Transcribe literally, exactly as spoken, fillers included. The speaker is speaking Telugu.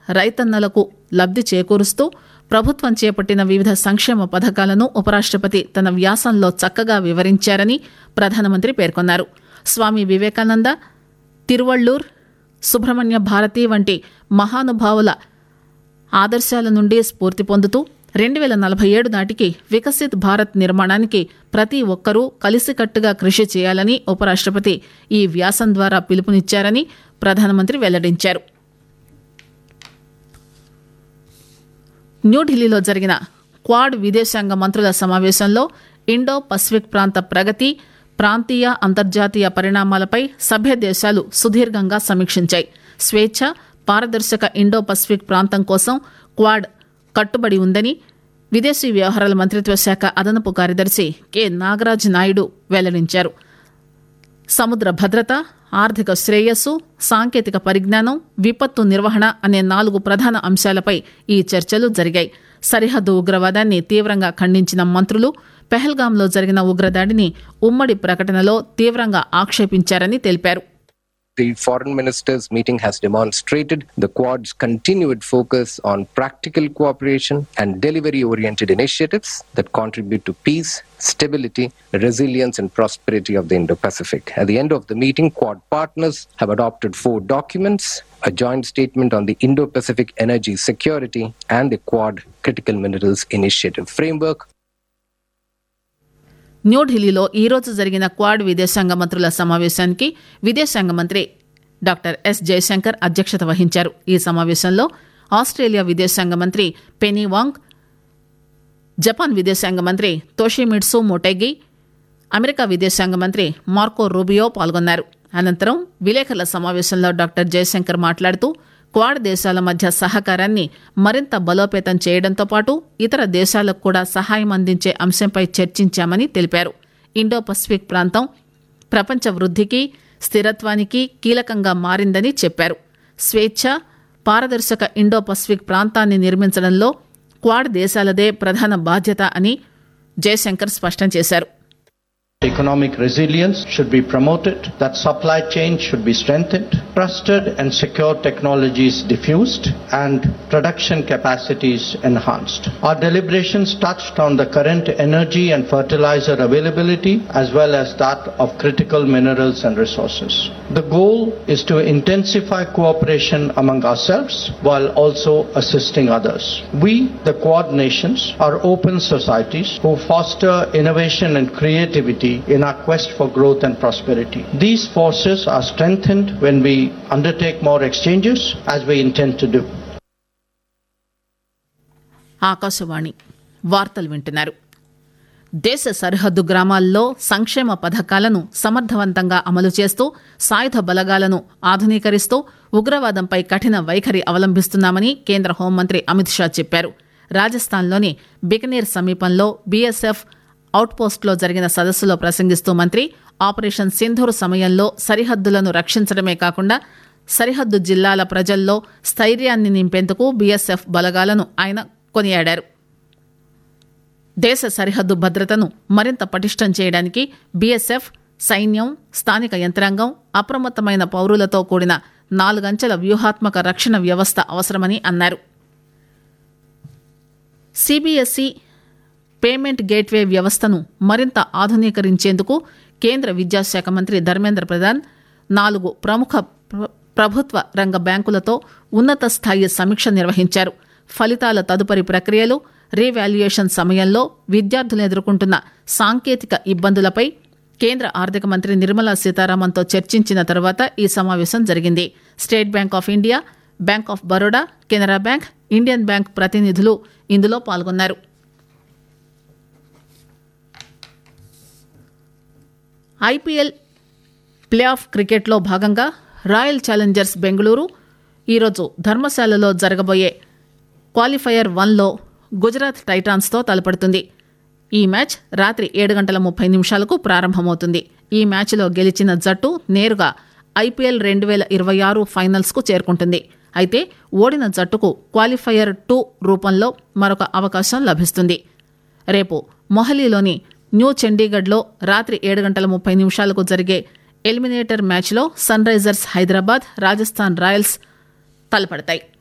రైతన్నలకు లబ్ది చేకూరుస్తూ ప్రభుత్వం చేపట్టిన వివిధ సంక్షేమ పథకాలను ఉపరాష్టపతి తన వ్యాసంలో చక్కగా వివరించారని ప్రధానమంత్రి పేర్కొన్నారు. స్వామి వివేకానంద, తిరువళ్లూర్, సుబ్రహ్మణ్య భారతి వంటి మహానుభావుల ఆదర్శాల నుండి స్ఫూర్తి పొందుతూ రెండు వేల నలభై ఏడు నాటికి వికసిత్ భారత్ నిర్మాణానికి ప్రతి ఒక్కరూ కలిసికట్టుగా కృషి చేయాలని ఉపరాష్టపతి ఈ వ్యాసం ద్వారా పిలుపునిచ్చారని ప్రధానమంత్రి వెల్లడించారు. న్యూఢిల్లీలో జరిగిన క్వాడ్ విదేశాంగ మంత్రుల సమావేశంలో ఇండో పసిఫిక్ ప్రాంత ప్రగతి, ప్రాంతీయ అంతర్జాతీయ పరిణామాలపై సభ్య దేశాలు సుదీర్ఘంగా సమీక్షించాయి. స్వేచ్ఛ, పారదర్శక ఇండో పసిఫిక్ ప్రాంతం కోసం క్వాడ్ కట్టుబడి ఉందని విదేశీ వ్యవహారాల మంత్రిత్వ శాఖ అదనపు కార్యదర్శి కె నాగరాజ్ నాయుడు వెల్లడించారు. సముద్ర భద్రత, ఆర్థిక శ్రేయస్సు, సాంకేతిక పరిజ్ఞానం, విపత్తు నిర్వహణ అనే నాలుగు ప్రధాన అంశాలపై ఈ చర్చలు జరిగాయి. సరిహద్దు ఉగ్రవాదాన్ని తీవ్రంగా ఖండించిన మంత్రులు పెహల్గాంలో జరిగిన ఉగ్రదాడిని ఉమ్మడి ప్రకటనలో తీవ్రంగా ఆక్షేపించారని తెలిపారు. The foreign ministers meeting has demonstrated the Quad's continued focus on practical cooperation and delivery-oriented initiatives that contribute to peace, stability, resilience and prosperity of the Indo-Pacific. At the end of the meeting, Quad partners have adopted four documents, a joint statement on the Indo-Pacific energy security and the Quad Critical Minerals Initiative framework. న్యూఢిల్లీలో ఈరోజు జరిగిన క్వాడ్ విదేశాంగ మంత్రుల సమావేశానికి విదేశాంగ మంత్రి డాక్టర్ ఎస్ జయశంకర్ అధ్యక్షత వహించారు. ఈ సమావేశంలో ఆస్ట్రేలియా విదేశాంగ మంత్రి పెనీ వాంగ్, జపాన్ విదేశాంగ మంత్రి తోషిమిట్సు మోటెగి, అమెరికా విదేశాంగ మంత్రి మార్కో రూబియో పాల్గొన్నారు. అనంతరం విలేకరుల సమావేశంలో డాక్టర్ జయశంకర్ మాట్లాడుతూ క్వాడ్ దేశాల మధ్య సహకారాన్ని మరింత బలోపేతం చేయడంతో పాటు ఇతర దేశాలకు కూడా సహాయం అందించే అంశంపై చర్చించామని తెలిపారు. ఇండో పసిఫిక్ ప్రాంతం ప్రపంచ వృద్ధికి, స్థిరత్వానికి కీలకంగా మారిందని చెప్పారు. స్వేచ్ఛ, పారదర్శక ఇండో పసిఫిక్ ప్రాంతాన్ని నిర్మించడంలో క్వాడ్ దేశాలదే ప్రధాన బాధ్యత అని జయశంకర్ స్పష్టం చేశారు. Economic resilience should be promoted, that supply chain should be strengthened, trusted and secure technologies diffused, and production capacities enhanced. Our deliberations touched on the current energy and fertilizer availability as well as that of critical minerals and resources. The goal is to intensify cooperation among ourselves while also assisting others. We, the Quad nations, are open societies who foster innovation and creativity in our quest for growth and prosperity. These forces are strengthened when we undertake more exchanges, as we intend to do. Akashvani వార్తలు వింటున్నారు. దేశ సరిహద్దు గ్రామాల్లో సంక్షేమ పథకాలను సమర్థవంతంగా అమలు చేస్తూ సాయుధ బలగాలను ఆధునీకరిస్తూ ఉగ్రవాదంపై కఠిన వైఖరి అవలంబిస్తున్నామని కేంద్ర హోంమంత్రి అమిత్ షా చెప్పారు. రాజస్థాన్లోని బికనీర్ సమీపంలో బీఎస్ఎఫ్ అవుట్పోస్ట్లో జరిగిన సదస్సులో ప్రసంగిస్తూ మంత్రి ఆపరేషన్ సింధూర్ సమయంలో సరిహద్దులను రక్షించడమే కాకుండా సరిహద్దు జిల్లాల ప్రజల్లో స్థైర్యాన్ని నింపేందుకు బీఎస్ఎఫ్ బలగాలను ఆయన కొనియాడారు. దేశ సరిహద్దు భద్రతను మరింత పటిష్టం చేయడానికి బీఎస్ఎఫ్, సైన్యం, స్థానిక యంత్రాంగం, అప్రమత్తమైన పౌరులతో కూడిన నాలుగంచెల వ్యూహాత్మక రక్షణ వ్యవస్థ అవసరమని అన్నారు. సిబిఎస్ఈ పేమెంట్ గేట్వే వ్యవస్థను మరింత ఆధునీకరించేందుకు కేంద్ర విద్యాశాఖ మంత్రి ధర్మేంద్ర ప్రధాన్ నాలుగు ప్రముఖ ప్రభుత్వ రంగ బ్యాంకులతో ఉన్నత స్థాయి సమీక్ష నిర్వహించారు. ఫలితాల తదుపరి ప్రక్రియలు, రీవాల్యుయేషన్ సమయంలో విద్యార్థులు ఎదుర్కొంటున్న సాంకేతిక ఇబ్బందులపై కేంద్ర ఆర్థిక మంత్రి నిర్మలా సీతారామన్తో చర్చించిన తర్వాత ఈ సమావేశం జరిగింది. State bank of India, bank of Baroda, Canara bank, Indian bank ప్రతినిధులు ఇందులో పాల్గొన్నారు. ఐపీఎల్ ప్లే ఆఫ్ క్రికెట్లో భాగంగా రాయల్ ఛాలెంజర్స్ బెంగళూరు ఈరోజు ధర్మశాలలో జరగబోయే క్వాలిఫైయర్ వన్లో గుజరాత్ టైటాన్స్తో తలపడుతుంది. ఈ మ్యాచ్ రాత్రి ఏడు గంటల ముప్పై నిమిషాలకు ప్రారంభమవుతుంది. ఈ మ్యాచ్లో గెలిచిన జట్టు నేరుగా ఐపీఎల్ రెండు వేల ఇరవై ఆరు ఫైనల్స్కు చేరుకుంటుంది. అయితే ఓడిన జట్టుకు క్వాలిఫైయర్ టూ రూపంలో మరొక అవకాశం లభిస్తుంది. రేపు మొహాలీలోని న్యూ చండీగఢ్లో రాత్రి ఏడు గంటల ముప్పై నిమిషాలకు జరిగే ఎలిమినేటర్ మ్యాచ్లో sun Risers Hyderabad, Rajasthan Royals తలపడతాయి.